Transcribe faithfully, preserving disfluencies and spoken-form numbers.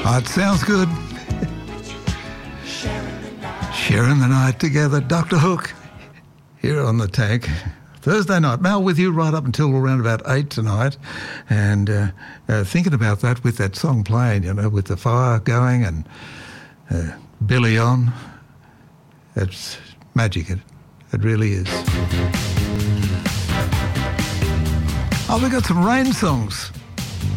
Oh, it sounds good. Sharing the night together. Doctor Hook here on The Tank. Thursday night. Mal with you right up until around about eight tonight. And uh, uh, thinking about that with that song playing, you know, with the fire going and uh, Billy on. It's magic. It, it really is. Oh, we got some rain songs.